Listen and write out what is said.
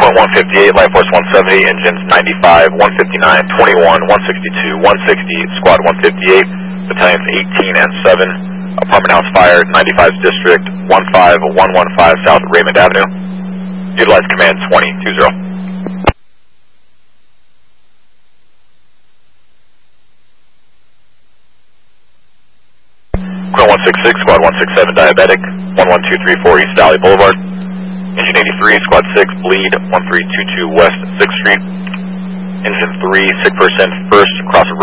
Point 158, Light Force 170, engines 95, 159, 21, 162, 160, Squad 158, Battalions 18 and 7, apartment house fire, 95's District, 15115 South Raymond Avenue. Utilize command 2020. Quill 166, Squad 167, Diabetic, 11234 East Valley Boulevard. Engine 83, Squad 6, Bleed, 1322 West 6th Street. Engine 3, sick person, first, cross